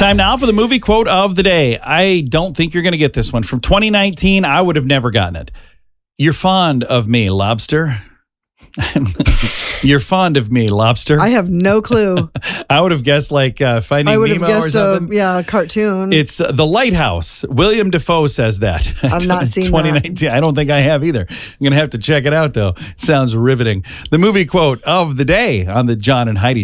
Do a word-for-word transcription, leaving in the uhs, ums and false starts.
Time now for the movie quote of the day. I don't think you're going to get this one. From twenty nineteen, I would have never gotten it. You're fond of me, lobster. You're fond of me, lobster. I have no clue. I would have guessed like uh, Finding I would have Nemo or guessed something. a yeah, a cartoon. It's uh, The Lighthouse. William Dafoe says that. I've not seen twenty nineteen. that. I don't think I have either. I'm going to have to check it out, though. It sounds riveting. The movie quote of the day on the John and Heidi